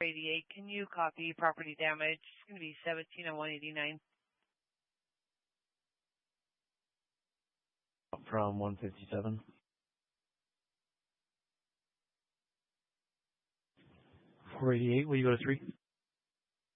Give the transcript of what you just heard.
88, can you copy property damage? It's going to be 17 and 189. From 157. 488, will you go to 3?